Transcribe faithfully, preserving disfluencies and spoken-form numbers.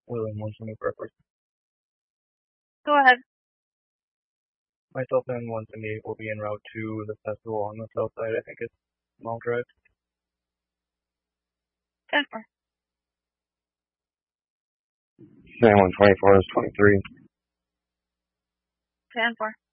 William one twenty for a person. Go ahead. Myself and one seventy-eight will be en route to the festival on the south side. I think it's Mall Drive. ten four. San one twenty-four is twenty-three. ten four.